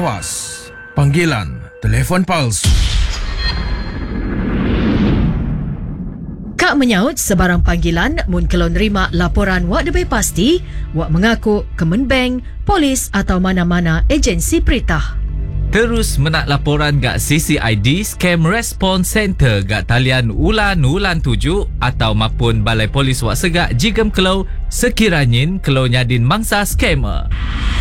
awas panggilan telefon palsu. Kak menyaut sebarang panggilan mun kalau nerima laporan wak lebih pasti, wak mengaku Kemenbank, polis atau mana-mana agensi peritah. Terus menak laporan gak CCID Scam Response Center gak talian ulan 7 atau mapun Balai Polis wak segak jigem kelau sekiranya kelau nyadin mangsa scammer.